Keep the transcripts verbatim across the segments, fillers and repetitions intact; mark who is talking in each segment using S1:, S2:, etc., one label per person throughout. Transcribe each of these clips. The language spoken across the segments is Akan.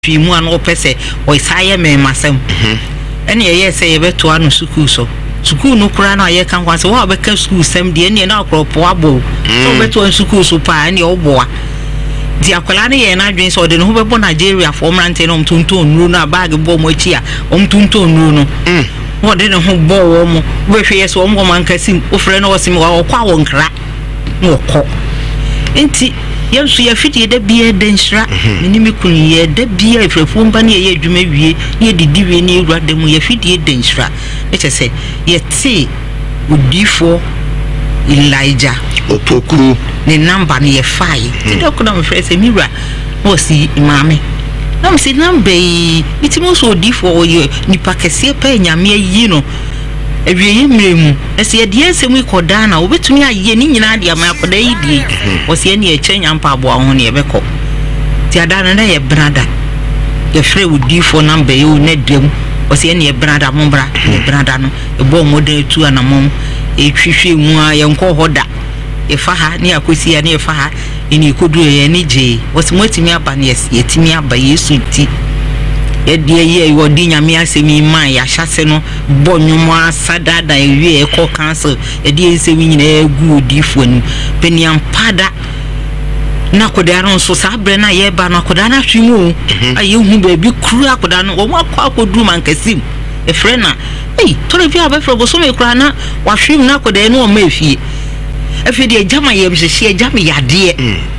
S1: fi mu an opese o isaye me masem ene ye say ye beto anu school so school no kura na ye kan kwanse wo be ka school sem de ene na akropo abo so beto an school so pa ene oboa di akola ne ye na adwen so de no be bo Nigeria for mrante no mtunto nuru na bag bo mo chi a omtunto nuru no mm wo de ne ho bo wo mo we hwe ye so mo man kasim ofre na wosim wo kwa wo nkra no ko enti yensu ya fiti da biye denshra ni mi kun ye da biye frefo mba ne ye adwuma wie ye didi wie ne ewura da mu ya fiti denshra e chese ye ti odifo Elijah
S2: Opoku
S1: ni number ni ye fai ti da ko na me frese mi wura o si imame na me si number yi itimo so odifo ye nipa kese pa nyame yi no ewie mremu ese ye de ensemu ikoda na obetumi aye ni nyina de ama akoda yi die o se ne eche nyampa abo ho ne yebekọ ti adana na ye brada ye frɛ odifo number yi o ne dem o se ne ye brada mo bra ne brada no e bo mo de tu anamom e twihwe mu a ye nkɔ hoda e fa ha ne akosi ya ne e fa ha ni kodu ye ne je o se motimi aba ne ye timi aba Yesu ti ye de ye yo di nyame asemi man ya hyase no bonnwom asada da ewie e ko cancel ye de ensemi nyina egu odifo ni peniam pada na koda no so sabre na ye ba na koda na hwimu aye hu ba bi kru akoda no wo akwa akodu man kasim e frɛ na ei tore bi abɛfrɛ bo so me kra na wa hwim na koda no o ma efie efie de jama ye bihye jama yade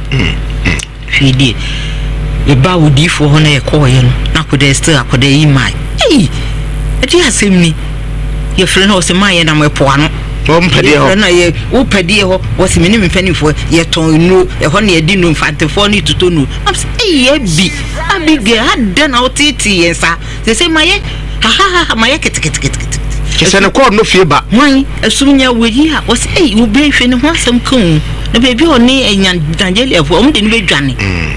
S1: fie de e ba odifo ho na ye ko ye no na koda still akoda yi mai ei e ti asem ni ye frɛ na o se mai na mo po ano
S2: o mpade ho
S1: na ye o pade ho o se me ni mfanifo ye ton nu e ho na ye di nu mfantefo ni tutonu am se ei ye bi abige hadda na o titi ye sa se se mai ha ha ha mai keteketekete
S2: kese ne ko no fie ba
S1: wan asumnya weri ha o se ei wo be hwe ne ho asem kan na bebi oni enyan Nigeria fo o de ni be dwane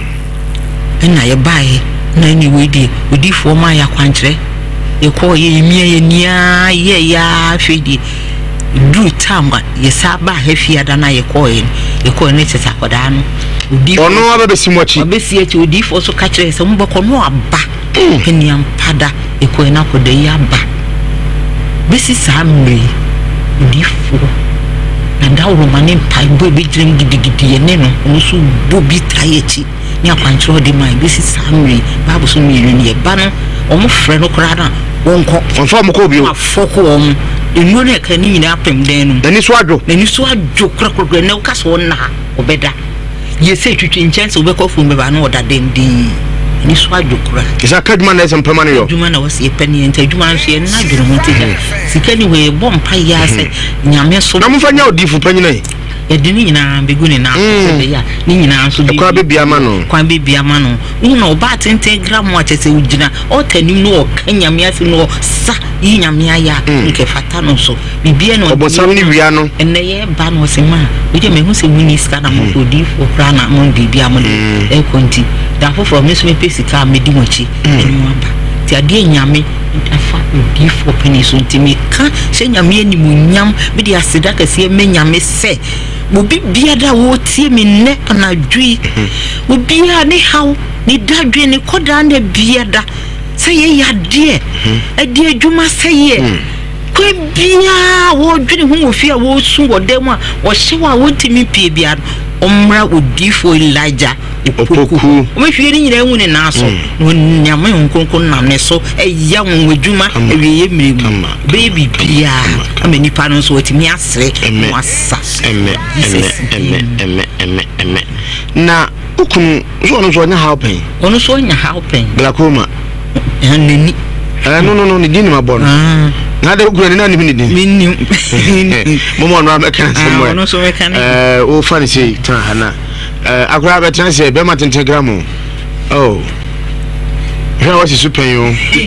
S1: na ye bae na ni wedi odifo ma ya kwankyere ye ko ye yemie ye nia ye ya hwedi du tamba ye saba hefia da na ye ko ye ye ko ne teta koda no odifo
S2: ono abesi mochi
S1: abesi eti odifo so ka kyere se mboko no aba peniam pada ye ko na koda ya ba besi samri odifo na dawo mane pai bo bi dream gidigidi ye ne no no so bobi tayechi ni akwankyero de mai besi samri babu so mi yuni ye ba no omo frɛ no kora na wonko
S2: onso mo ko bi o
S1: afoko om enu ne ka ni nyina apem den no
S2: nani so adwo
S1: nani so adwo kora kora ne ka so na obeda ye se twitwi nkyɛnse obekɔ fu mbeba no oda den din ni so adwo kora
S2: kisa kaduma na esem pema no yo
S1: adwuma na wose pani enta adwuma no so ye na adwene ho ntia sika ni we bɔ mpa ya se nyame so
S2: na mfa nya odifu panyina yi
S1: yedi ni nyina begu ni na se ya ni nyina so bi
S2: kwa bibia ma no
S1: kwa bibia ma no una oba tenten gram wa chese ugina o tanim no o kanyame ase no sa yi nyame aya nke fata no so bibia no
S2: obosam ni wia no
S1: enne ye ba no se ma oje me hu se wini ska na mo odifo kra na mo bibia mo e konti da fo from me so me pesika me di mochi enu aba ti ade nyame afa odifo peni so ntimi ka se nyame ani munyam me di aseda kase me nyame se obi bia da wo tie me ne anadwi obi a ne haw ni dadwe ne koda na bia da se ye yade e di adwuma se ye ko bia wo dwene hu ofia wo su wo dem a wo hyewa wo ntimi pie bia omra odifo Elijah Opoku o me hwie ni nyina hu ne na so no nyame nkonkon na ne so e ya won adwuma e wie ye mremu baby bia amani pa no so otimi asre wasa
S2: emme emme emme emme emme na ukunu so no so nya helping
S1: ono so nya helping
S2: glakoma
S1: nani
S2: eh no no no ni dini mabon na de ukunu ni na ni ni dini
S1: minni
S2: momo no ameka nsemo
S1: ono so meka
S2: eh o fani sei tan hana eh akura betan se be ma tenten gramo oh here was super you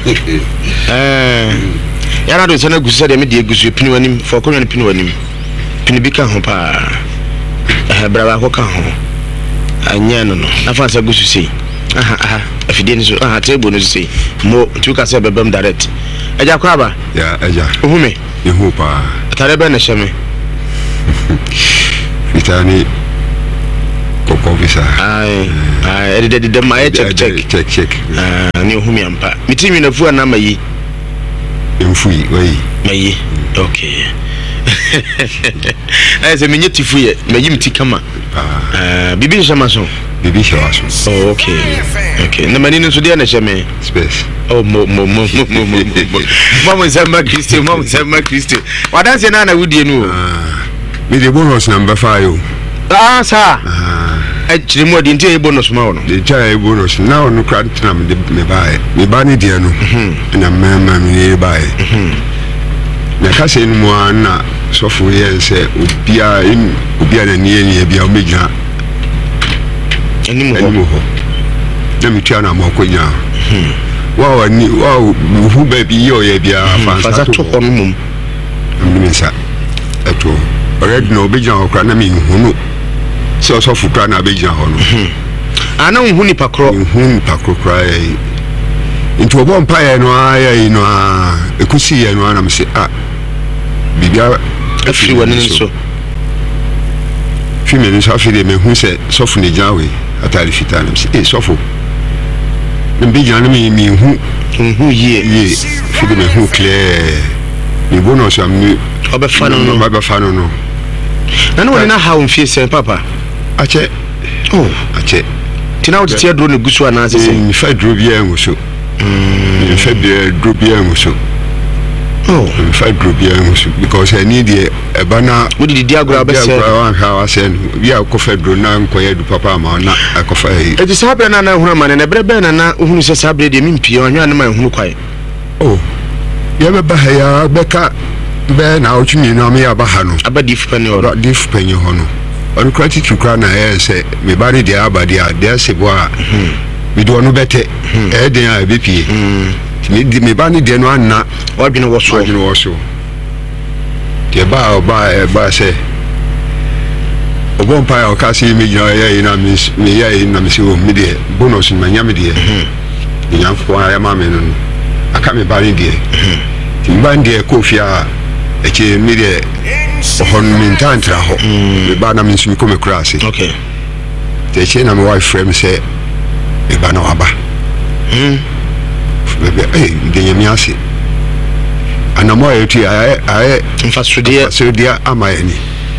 S2: eh yara do sana gusu de me de gusu pini wanim for ko nyane pini wanim pini bi ka ho pa eh braba ko ka ho anya no no na fa sa gusu sei aha aha afide ni so aha table no sei mo tu ka se bebem direct eja kwa ba
S3: ya eja
S2: ohume
S3: yehu pa
S2: atare be na hyeme
S3: fitani koko officer
S2: ai ai ede de de ma check check
S3: check check
S2: ah ni ohumi ampa mitimi na fu na mayi
S3: mfui wai
S2: mayi okay eh se menye tifu ye mayi mti kama ah bibi shama so
S3: bibi shama so
S2: oh okay okay na mani nso dia na shame
S3: space
S2: oh mo mo mo mo mo mo mo sema Kristo mo sema Kristo wadanse na na wudie nu
S3: ah me de bonus number five
S2: ah sa
S3: ah
S2: e chiri mo de ntie bonus ma wono
S3: de chai bonus na onu kra tena me de me bae me ba ni de no na mama me bae na ka se nu mo na sofo ye se obia obia na nie nie bia o megina
S2: ani mo
S3: ho na mi tia na mo konya wa wa ni wa hu ba bi yo ye bia
S2: fansa to ho no mum
S3: mi sa eto already no obia ho kra na mi hu no so sofo kra na obia ho no
S2: ana hu ni pakro
S3: hu ni pakro kra ye into obo mpa ye no aye no a ekusi ye no na me se ah bibia
S2: afiri wani nso
S3: fi me nso afiri me hu se sofo ni jawe atari fitana me se eh sofo me bi jana me mi hu
S2: hu ye
S3: ye fi me hu clear ni bonus am ni
S2: obefa no no
S3: obefa no no
S2: na no na ha mfie se papa
S3: ache
S2: oh
S3: ache
S2: tina wo tie dro ne gusu ana se
S3: mi fa dro bia nguso mi fa bia dro bia nguso oh mi fa dro bia nguso because I need the ebana
S2: wo di di agora be se
S3: wan ha wa se bia ko fa dro na nkoye du papa ma na akofa e
S2: e ti sabre na na hunu ma ne brebe na na hunu se sabre de mi mpie onwa na ma hunu kwae
S3: oh ya be ba ya be ka be na o twimi na me ya ba ha no
S2: abadi fupani oro
S3: di fupani ho no on kwati tukra na e se me ba de dia abadi a de se bo a me do no bete e den a be pie me di me ba ni de no anna
S2: wadwene wo so
S3: wadwene wo so de ba ba e ba se obon pa ya o ka se me ya ya ina me me ya ina me se o me de bonus ma nya me de ni nya ko ya ma me no aka me ba ni de ti ba ndi e ko fia e che me de hon min tantra ho me ba na min sumi ko me krasi
S2: okay
S3: te che na me wife frame se e ba na waba
S2: hm
S3: bebe eh de nyame ase ana mo e ti aye aye
S2: infrastructure
S3: so dia amayani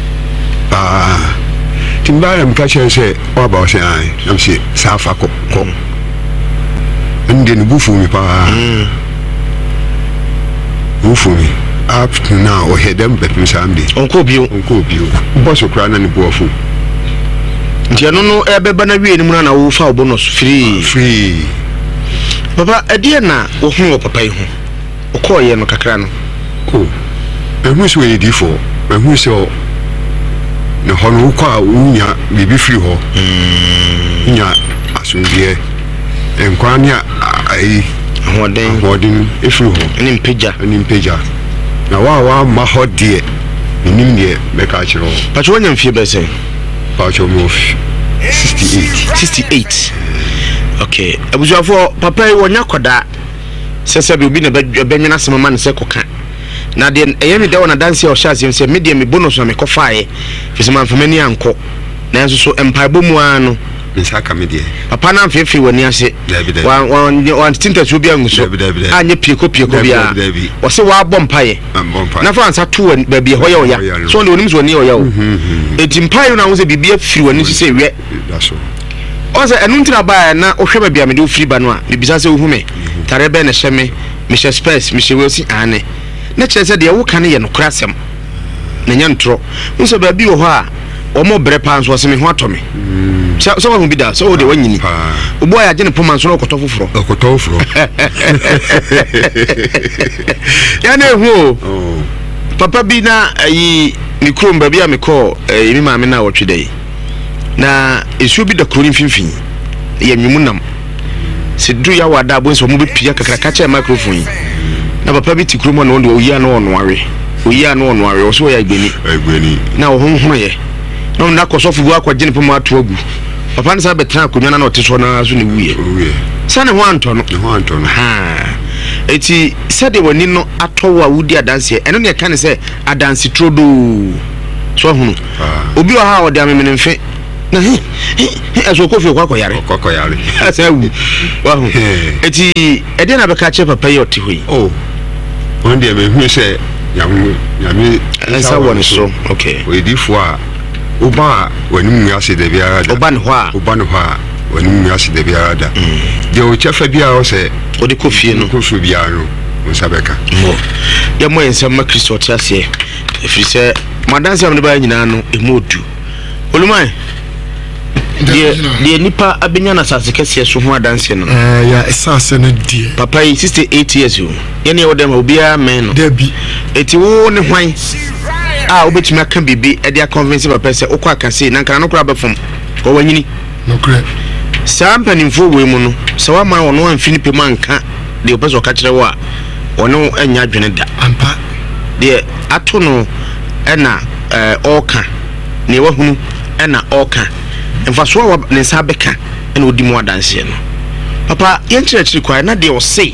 S3: ba timba am ka che se wa ba o se ai am se safa ko ko inde ni bufu mi pa bufu mi up to now o hedem betum sambe
S2: onko bio
S3: onko bio boso kra na ni bofu
S2: ntia no no e beba na wie ni mu na wo fa bonus free
S3: free
S2: papa ade na wo hu wo papa yi hu wo ko ye no kakra no
S3: oh ehu so ye di fo ehu so ne hono ko a unya bibi free ho nya asundie enkwanya ai
S2: hoden
S3: hoden efiri ho
S2: ni mpeja
S3: ni mpeja na wa wa ma hodie nim ne be ka kiro
S2: pacho wonya mfie be se
S3: pacho mo sixty-eight
S2: sixty-eight okay abuzuafo papa yi wonya koda sese bi obi na benwena semama ne se koka na de eye me de wona dance o sha se me de me bonus na me kofaaye fisema mfamani anko na enso so empire bomu ano
S3: nsaka me de
S2: papa na mfefe woni ase wa wa tinta so bi anguso anye pieko pieko bia o se wa bompaye na fa ansa to ba bia hoya oya so ne onim so ne oya o etimpaye na wo se bibia firi woni se we
S3: daso
S2: oza enu ntina ba na ohwe ba bia me de ofiri ba no a bibisa se ohume tare be na hyeme me hye space me hye wosi ane na kire se de wo kan ye no krasem na nya ntro nso ba bi wo ho a omo bre pa nso se me ho atome so so ho bi da so de wanyini obo ya gene poma nso no koto foforo
S3: koto foforo
S2: ya na ehu papa bi na ayi ni krom ba bia me ko emi ma me na wotwe dai na esu bi da kuro mfimfini ye nwimunam se du ya wada abo nso mo be pia kakra ka cha microphone na papa bi ti kuro mo na won oyi ana won ware oyi ana won ware o so ya igbeni
S3: igbeni
S2: na wo honhon ye na na kosofu bu akwaje ne poma ato agu papa nsa betra akonwa na oteso na so ne wuye sane ho anto no
S3: ho anto no
S2: ha eti sade wani no ato wa wudi adanse eno ne ka ne se adanse trodo so hunu obi o ha o de amemene mfe na he aso kofi kwakọ yare
S3: kwakọ yare
S2: asa wu wa hu eti e de na be ka che papa yi oti hoyi
S3: oh on de me hu se yam yam
S2: asa won so okay
S3: we di fo a oba wani mu ase de biara da
S2: oba ne ho a
S3: oba ne ho a wani mu ase de biara da de o chefa biara o se
S2: o de kofi no
S3: kofi biara no nsabeka
S2: ya mo ensem ma Kristo ti ase efiri se madanse am ne ba nyina no emodu olumai de de nipa abenya na sase kese so ho adanse no
S4: eh ya esase no die
S2: papa yi sixty-eight years o ye ne wodem obia men no
S4: debi
S2: eti wo ne hwan a obetumi aka bibi e dia convince papa se okwa aka se na nkan no kura befom ko wanyini
S4: no kure
S2: saa mpanimfo we mu no se wa ma wono amfini pe manka de opeso ka kire wo a wono anya adwene da
S4: ampa
S2: de ato no ena eh oka ne wahunu ena oka mfa so wa ne nsa beka ena odi mu adanse no papa yenkyerɛkyerɛ kwa na de o sei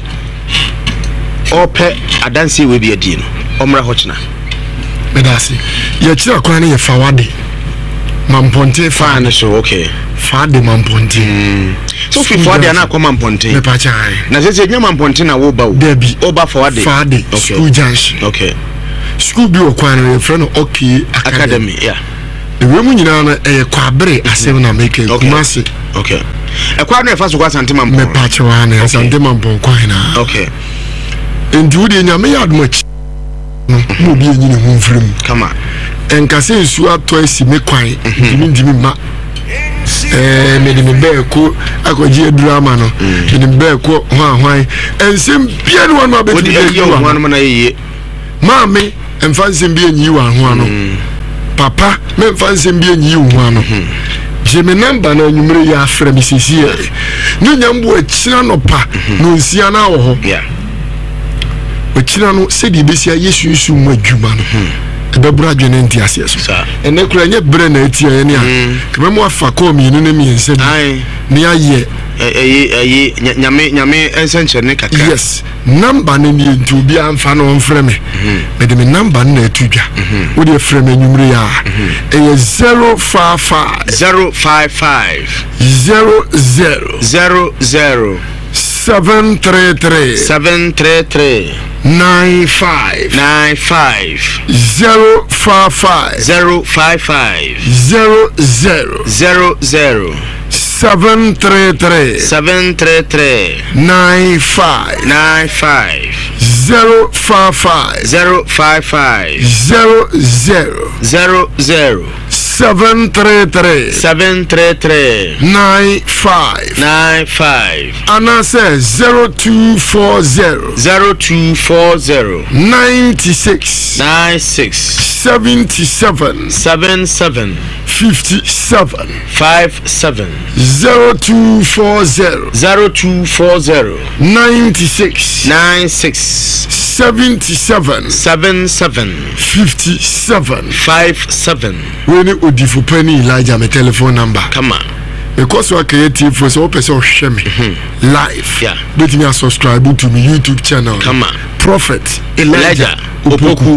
S2: ope adanse we bi adi no omra ho kyena
S4: medasi ye kyerɛ kwa ne ye fawade mamponte fa
S2: ne so okay
S4: fade mamponte
S2: so fi fawade na akoma mamponte
S4: me pa chai
S2: na se se nyama mamponte na wo ba wo
S4: debi
S2: oba fawade
S4: fade school junction
S2: okay
S4: school bi o kwa ne friend okay
S2: academy yeah
S4: the we mu nyina na e kwabere asem na make kumase
S2: okay e kwa na e fa so kwa sante mampo
S4: me pa chwa na sante mampo kwa na
S2: okay
S4: ndu de nyame yadmachi no mo bi enyine hu mfrem
S2: kama
S4: enkase nsu ato asi me kwan ndimi ndimi ma eh me de me be ko akoji edurama no me de be ko ho ahwan ensem bia ne wonu abetu de
S2: yi ho anu na yeye
S4: maame emfa nsem bia nyi wa ho anu papa me mfa nsem bia nyi ho anu je me namba na nyumre ya afra mi sisi no nyambo akira no pa no nsia na wo ho
S2: yeah
S4: akira no se di besia yesu yesu mu adwuma no ebebura dwene nti ase so ene kura nye bre na eti ye ne a kememo afa ko mi nu ne mi ense bi ne aye
S2: eh eh nyame nyame ensenche ne kakra
S4: yes number ne ni nti obi amfa no mfrɛ me me de me number na atudwa wo de frɛ me nyumre ya eh zero five five
S2: zero five five
S4: zero zero
S2: zero zero
S4: seven three three
S2: seven three three
S4: nine five
S2: nine five
S4: zero five five
S2: zero five five
S4: zero zero
S2: zero zero
S4: seven three three
S2: seven three three
S4: nine five
S2: nine five
S4: zero five five
S2: zero five five
S4: zero zero
S2: zero zero
S4: seven three three
S2: seven three three
S4: nine five
S2: nine five
S4: and I say zero two four zero
S2: zero two four zero
S4: ninety six
S2: nine six
S4: seventy seven
S2: seven seven
S4: fifty seven
S2: five seven
S4: zero two four zero
S2: zero two four zero
S4: ninety six
S2: nine six
S4: seventy seven
S2: seven seven
S4: fifty seven
S2: five seven.
S4: when you odifu penny Elijah my telephone number
S2: come on
S4: because we create for so person share me live
S2: yeah
S4: let me subscribe to my YouTube channel
S2: come on
S4: Prophet Elijah Opoku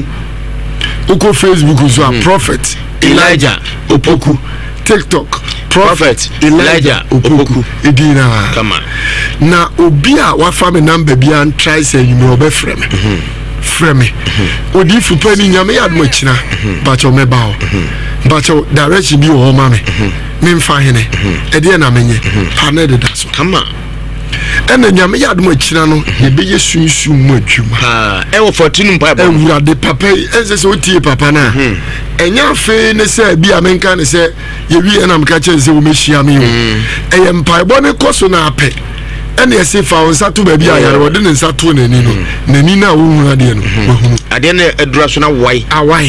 S4: uko Facebook so Prophet Elijah Opoku TikTok Prophet Elijah Opoku edina
S2: come on
S4: na obi a wa fa me number bia an try say you me obefrem frem me odi fu pani nyame yadmo kina ba cho me ba ho ba cho direction bi o ma me me mfa hene e de na menye pa na de da so
S2: come on
S4: ena nyame yadmo kina no ye be yesunsu mu adwuma
S2: ha e wo fourteen mpa ba
S4: ewurade papa ense se otie papa na enya fe ne se bia menka ne se ye wi na mka che se wo mehia me o eye mpa bo ne koso na ape ene ese fa onsa to ba bia yare wode ne nsa to nani no nani na wo hu ade no wahunu
S2: ade na edura so na wai
S4: awai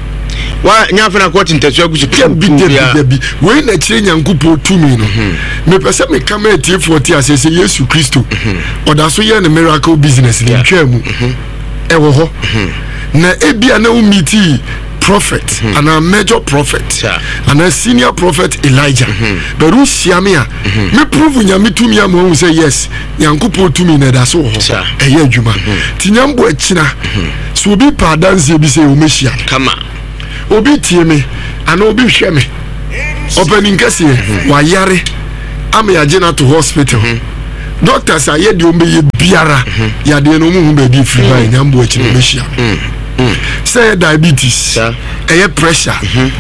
S2: wa nya fa na ko tintasu agusu
S4: ke bi de bi we na kire nyankupo tumi no me pese me kama etie forty asese Yesu Kristo oda so ye ne miracle business ni twa mu e wo ho na ebia na umiti prophet and a major prophet and a senior prophet Elijah but who siamia me prove nyame tumi am who say yes nyankupo tumi na da so ho e ye adwuma tinyambo akina so obi pa dance bi say o mehia
S2: kama
S4: obi tie me ana obi hwe me ɔpɛni nkɛseɛ wayare ama yɛagye no to hospital doctors a yɛde ɔm bɛyɛ biara yɛadeɛ no ɔmu hu baabi firi ba ɛnyambo akyi no bɛhyia sɛ yɛ diabetes ɛyɛ pressure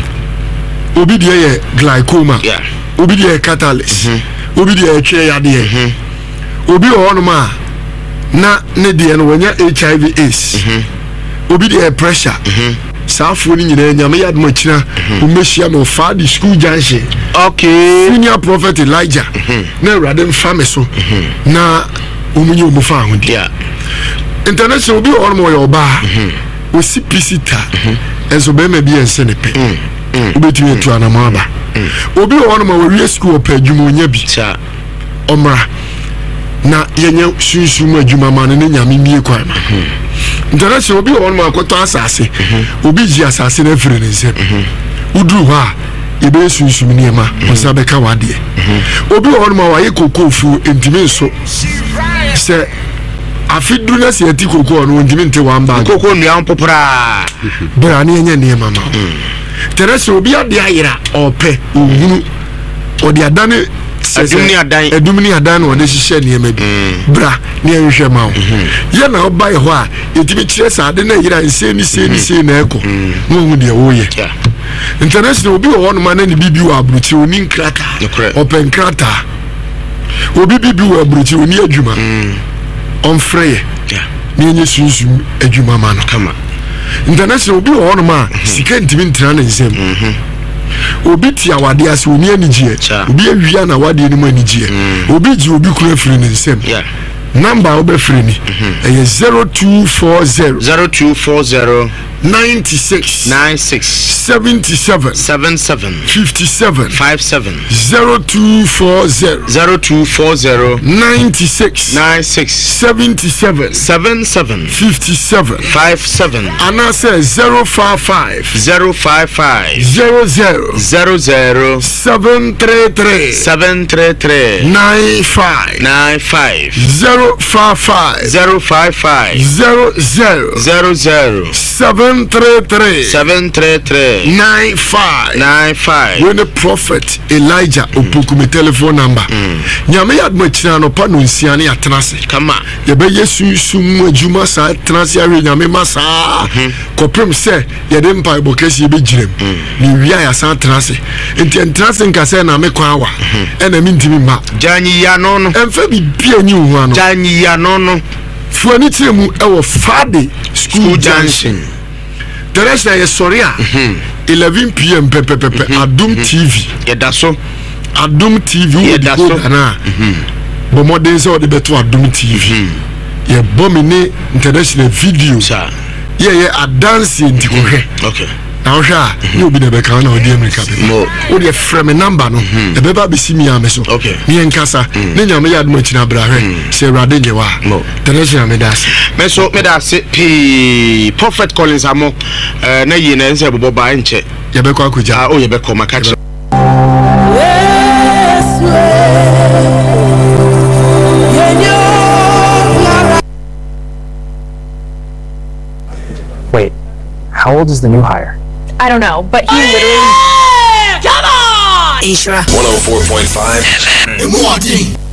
S4: obi deɛ yɛ glycoma obi deɛ yɛ catalyst obi deɛ yɛ twɛ yadeɛ obi wɔ hɔnom a na ne deɛ no wɔnyɛ H I V AIDS obi deɛ yɛ pressure saafoɔ no nyinaa nyame yɛ adom akyina ɔmmɛhyia no ɔfaa de school junction
S2: okay
S4: senior prophet Elijah na awurade mfa me so na ɔmunyɛ ɔmu fa ahodi international obi wɔ hɔnom ɔyɛ ɔbaa ɔsi pisita ɛnso bɛrima bi ɛnsɛ ne pɛ wobɛtumi atu anama aba obi wɔ hɔnom a wɔwie school ɔpɛ adwuma ɔnya bi ɔmmra na yɛnyɛ sunsum adwuma ma no ne nyame mmie kwan ma international obi wɔ hɔnom akɔtɔ asase obi gye asase no afiri ne nsɛm woduru hɔ a yɛbɛyɛ sunsum nneɛma ɔsa bɛka wadeɛ obi wɔ hɔnom a wayɛ kokoofuo ntimi nso sɛ afi duru na sɛ yɛti kokoo no ntimi nte wamba
S2: kokoo nnua mpopraa
S4: bra ne yɛnyɛ nneɛma ma international obi ade ayera ɔpɛ ohunu ɔde adane
S2: adum ni adan
S4: adum ni adan no de hyehyɛ nneɛma bi bra ne yɛhwɛ ma wo yɛ na ɔba yɛ hɔ a yɛtimi kyerɛ sɛ ade na yera nsɛ ni sɛ ni sɛ na ɛkɔ mo hu deɛ wɔyɛ international obi wɔ hɔ no ma na ne bibi wɔ aburukyiri oni nkrata ɔpɛ nkrata obi bibi wɔ aburukyiri oni adwuma ɔmfrɛ yɛ ne yɛnyɛ sunsum adwuma ma no
S2: kama
S4: international obi wɔ hɔ no ma sika ntimi ntena ne nsɛm obi ti awade ase oni anigye obi awia na awade ni mu anigye obi gye obi kura firi ne nsɛm number obɛfiri ni ɛyɛ zero two four zero
S2: zero two four zero
S4: ninety-six
S2: ninety-six
S4: seventy-seven
S2: seventy-seven
S4: fifty-seven
S2: fifty-seven
S4: zero two four zero
S2: zero two four zero
S4: ninety-six
S2: ninety-six
S4: seventy-seven
S2: seventy-seven
S4: fifty-seven
S2: fifty-seven
S4: anase zero five five
S2: zero five five
S4: zero zero
S2: zero zero
S4: seven three three
S2: seven three three
S4: nine five
S2: nine five
S4: zero five five
S2: zero five five
S4: zero zero
S2: zero zero
S4: seven three three
S2: seven three three
S4: nine five
S2: nine five.
S4: When the prophet Elijah opokume telephone number nyame yadma china no pa no nsia ne atenase
S2: kama
S4: ye be yesu sum adwuma sa atenase awe nyame masa kopem se ye de mpa ibokesi ye be girem ni wia ya sa atenase enti atenase nka se na me kwa awa e na mi ntimi ma
S2: janyi ya no no
S4: emfa bi bia nyi hu ano
S2: janyi ya no no
S4: fuani tiremu e wo Friday school junction the rest is sorry eleven p m pepe pepe Adum T V
S2: yeda so
S4: Adum T V
S2: yeda so
S4: na bo modern so de beto Adum T V ye bomine international video
S2: sir
S4: ye ye adance ndiko hwe
S2: okay
S4: na hwa ni obi na be kan na odi America be
S2: mo
S4: o de frame number no e be ba be simi ame so
S2: okay
S4: ni enkasa ne nyame ya adum china bra hwe se rade nge wa international me das
S2: me so me das p Prophet Collins amo eh na yi na nse bobo ba nche
S4: ye be kwa kuja
S2: ah o ye be ko maka che
S5: Wait, how old is the new hire?
S6: I don't know, but he literally...
S7: Come on! Ishra. one oh four point five.